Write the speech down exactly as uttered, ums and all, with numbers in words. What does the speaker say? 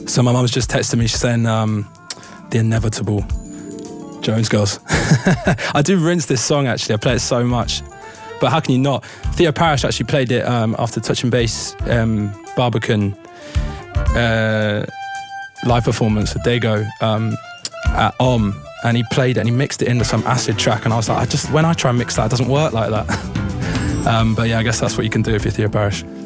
So my mum's just texted me, she's saying um, the inevitable Jones Girls. I do rinse this song actually, I play it so much. But how can you not? Theo Parrish actually played it um, after Touch and Bass um, Barbican uh, live performance for Dago um, at O M, and he played it and he mixed it into some acid track, and I was like, I just when I try and mix that, it doesn't work like that. um, but yeah, I guess that's what you can do if you're Theo Parrish.